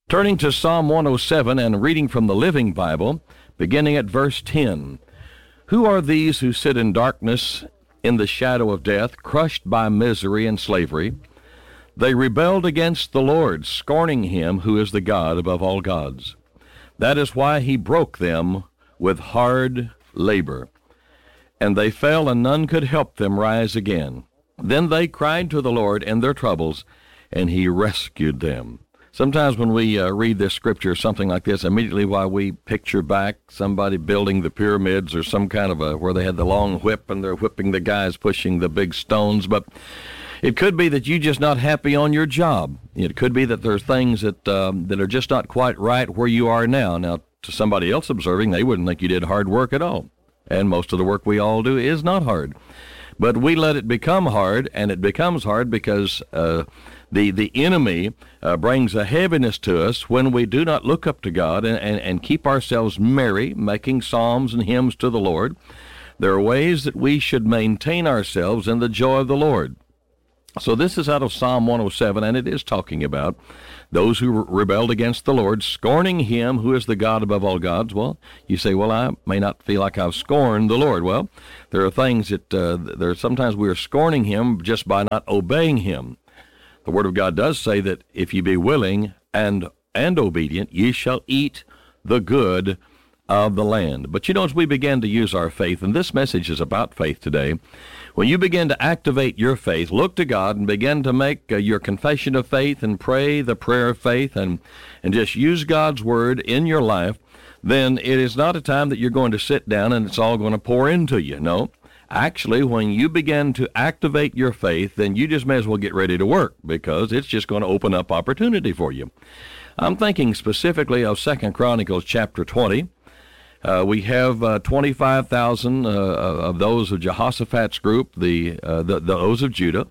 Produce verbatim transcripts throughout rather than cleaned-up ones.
Turning to Psalm one oh seven and reading from the Living Bible, beginning at verse ten. Who are these who sit in darkness, in the shadow of death, crushed by misery and slavery? They rebelled against the Lord, scorning him who is the God above all gods. That is why he broke them with hard labor. And they fell, and none could help them rise again. Then they cried to the Lord in their troubles, and he rescued them. Sometimes when we uh, read this scripture, something like this, immediately why we picture back somebody building the pyramids or some kind of a, where they had the long whip and they're whipping the guys pushing the big stones. But it could be that you're just not happy on your job. It could be that there's things that um, that are just not quite right where you are now. Now, to somebody else observing, they wouldn't think you did hard work at all. And most of the work we all do is not hard. But we let it become hard, and it becomes hard because uh, the the enemy uh, brings a heaviness to us when we do not look up to God and, and, and keep ourselves merry, making psalms and hymns to the Lord. There are ways that we should maintain ourselves in the joy of the Lord. So this is out of Psalm one oh seven, and it is talking about those who rebelled against the Lord, scorning him who is the God above all gods. Well, you say, well, I may not feel like I've scorned the Lord. Well, there are things that, uh, there are sometimes we are scorning him just by not obeying him. The Word of God does say that if ye be willing and, and obedient, ye shall eat the good of the land. But you know, as we begin to use our faith, and this message is about faith today, when you begin to activate your faith, look to God and begin to make uh, your confession of faith and pray the prayer of faith and, and just use God's Word in your life, then it is not a time that you're going to sit down and it's all going to pour into you. No. Actually, when you begin to activate your faith, then you just may as well get ready to work because it's just going to open up opportunity for you. I'm thinking specifically of Second Chronicles chapter twenty. Uh, we have uh, twenty-five thousand uh, of those of Jehoshaphat's group, the, uh, the, the those of Judah.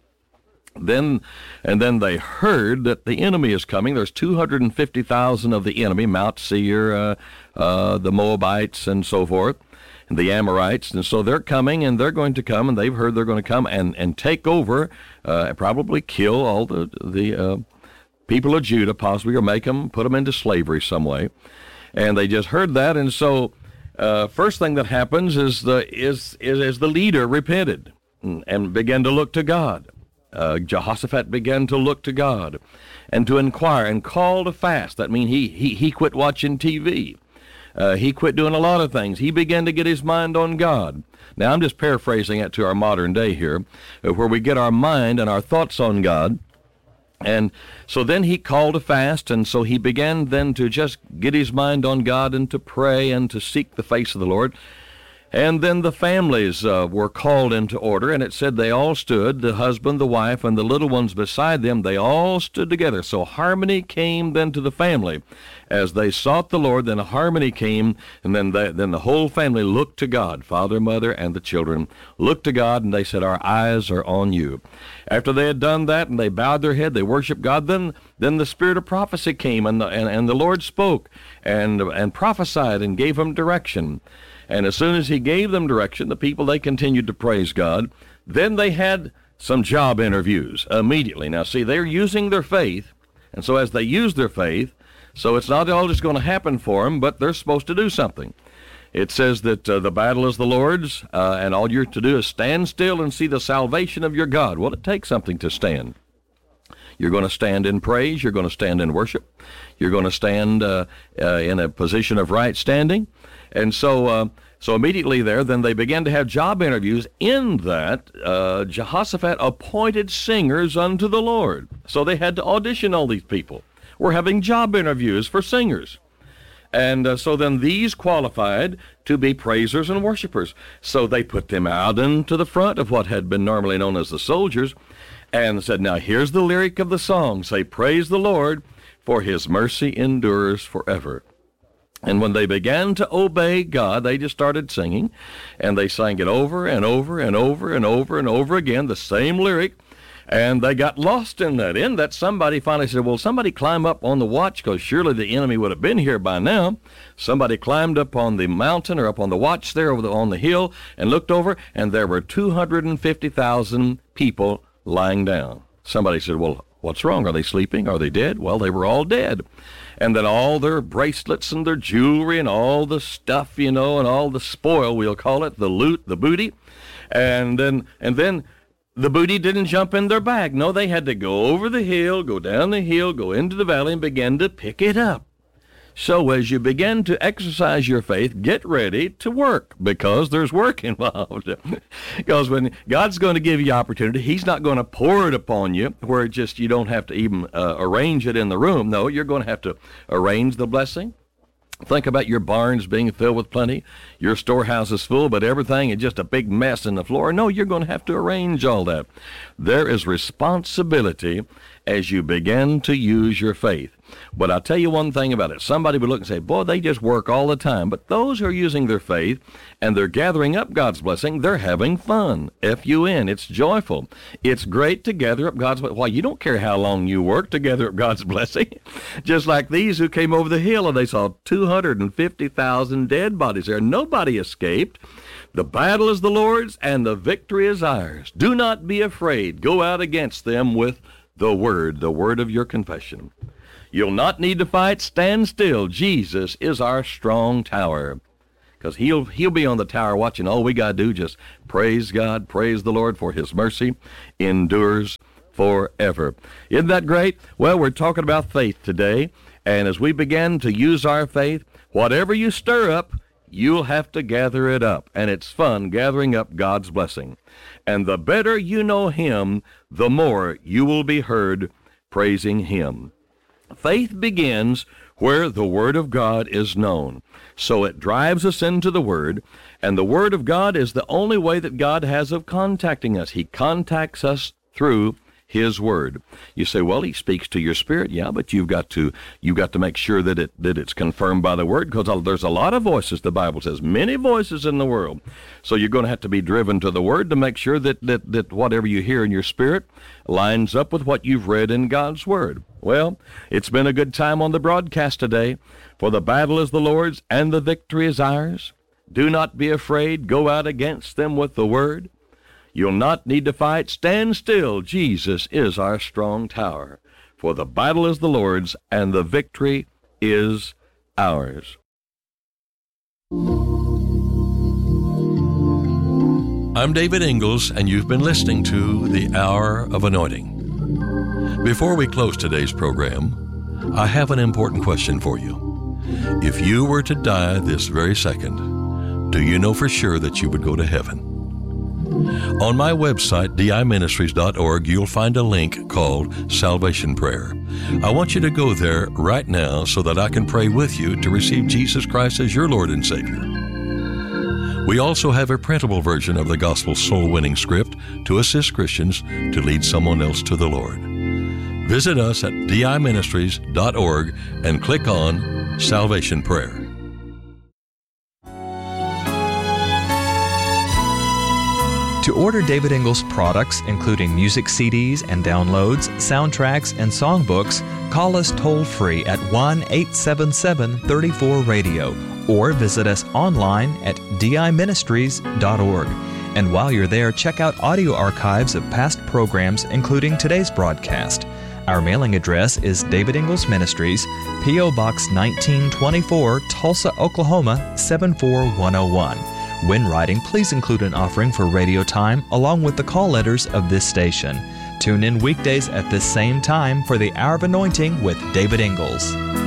Then, and then they heard that the enemy is coming. There's two hundred fifty thousand of the enemy, Mount Seir, uh, uh, the Moabites, and so forth, and the Amorites. And so they're coming, and they're going to come, and they've heard they're going to come and, and take over, uh, probably kill all the the uh, people of Judah, possibly, or make them, put them into slavery some way. And they just heard that, and so uh, first thing that happens is the is is, is the leader repented and, and began to look to God. Uh, Jehoshaphat began to look to God and to inquire and call to fast. That means he he he quit watching T V. Uh, he quit doing a lot of things. He began to get his mind on God. Now I'm just paraphrasing it to our modern day here, uh, where we get our mind and our thoughts on God. And so then he called a fast, and so he began then to just get his mind on God and to pray and to seek the face of the Lord. And then the families uh, were called into order, and it said they all stood, the husband, the wife, and the little ones beside them, they all stood together. So harmony came then to the family. As they sought the Lord, then harmony came, and then the, then the whole family looked to God, father, mother, and the children, looked to God, and they said, our eyes are on you. After they had done that, and they bowed their head, they worshiped God, then then the spirit of prophecy came, and the, and, and the Lord spoke and, and prophesied and gave them direction. And as soon as he gave them direction, the people, they continued to praise God. Then they had some job interviews immediately. Now, see, they're using their faith, and so as they use their faith, so it's not all just going to happen for them, but they're supposed to do something. It says that uh, the battle is the Lord's, uh, and all you're to do is stand still and see the salvation of your God. Well, it takes something to stand. You're going to stand in praise. You're going to stand in worship. You're going to stand uh, uh, in a position of right standing. And so uh, so immediately there, then they began to have job interviews. In that, uh, Jehoshaphat appointed singers unto the Lord. So they had to audition all these people. We're having job interviews for singers. And uh, so then these qualified to be praisers and worshipers. So they put them out into the front of what had been normally known as the soldiers and said, now here's the lyric of the song. Say, praise the Lord, for his mercy endures forever. And when they began to obey God, they just started singing, and they sang it over and over and over and over and over again, the same lyric, and they got lost in that. In that, somebody finally said, well, somebody climb up on the watch, because surely the enemy would have been here by now. Somebody climbed up on the mountain or up on the watch there over the, on the hill and looked over, and there were two hundred fifty thousand people lying down. Somebody said, well, What's wrong? Are they sleeping? Are they dead? Well, they were all dead. And then all their bracelets and their jewelry and all the stuff, you know, and all the spoil, we'll call it, the loot, the booty. And then, and then the booty didn't jump in their bag. No, they had to go over the hill, go down the hill, go into the valley, and begin to pick it up. So as you begin to exercise your faith, get ready to work, because there's work involved. Because when God's going to give you opportunity, he's not going to pour it upon you where it just you don't have to even uh, arrange it in the room. No, you're going to have to arrange the blessing. Think about your barns being filled with plenty, your storehouse is full, but everything is just a big mess in the floor. No, you're going to have to arrange all that. There is responsibility as you begin to use your faith. But I'll tell you one thing about it. Somebody would look and say, boy, they just work all the time. But those who are using their faith and they're gathering up God's blessing, they're having fun. F U N. It's joyful. It's great to gather up God's blessing. Why, you don't care how long you work to gather up God's blessing. Just like these who came over the hill and they saw two hundred fifty thousand dead bodies there. Nobody escaped. The battle is the Lord's and the victory is ours. Do not be afraid. Go out against them with the word, the word of your confession. You'll not need to fight. Stand still. Jesus is our strong tower. Because he'll, he'll be on the tower watching. All we got to do just praise God, praise the Lord, for his mercy endures forever. Isn't that great? Well, we're talking about faith today. And as we begin to use our faith, whatever you stir up, you'll have to gather it up. And it's fun gathering up God's blessing. And the better you know him, the more you will be heard praising him. Faith begins where the Word of God is known. So it drives us into the Word, and the Word of God is the only way that God has of contacting us. He contacts us through his Word. You say, well, he speaks to your spirit. Yeah, but you've got to you've got to make sure that it that it's confirmed by the Word, because there's a lot of voices, the Bible says, many voices in the world. So you're going to have to be driven to the Word to make sure that, that, that whatever you hear in your spirit lines up with what you've read in God's Word. Well, it's been a good time on the broadcast today. For the battle is the Lord's and the victory is ours. Do not be afraid. Go out against them with the Word. You'll not need to fight. Stand still. Jesus is our strong tower. For the battle is the Lord's, and the victory is ours. I'm David Ingalls, and you've been listening to The Hour of Anointing. Before we close today's program, I have an important question for you. If you were to die this very second, do you know for sure that you would go to heaven? On my website, D I ministries dot org, you'll find a link called Salvation Prayer. I want you to go there right now so that I can pray with you to receive Jesus Christ as your Lord and Savior. We also have a printable version of the Gospel Soul Winning Script to assist Christians to lead someone else to the Lord. Visit us at D I ministries dot org and click on Salvation Prayer. To order David Ingalls products, including music C Ds and downloads, soundtracks, and songbooks, call us toll-free at one eight seven seven, three four, radio or visit us online at D I ministries dot org. And while you're there, check out audio archives of past programs, including today's broadcast. Our mailing address is David Ingalls Ministries, P O Box nineteen twenty-four, Tulsa, Oklahoma, seven four one oh one. When writing, please include an offering for radio time along with the call letters of this station. Tune in weekdays at this same time for the Hour of Anointing with David Ingalls.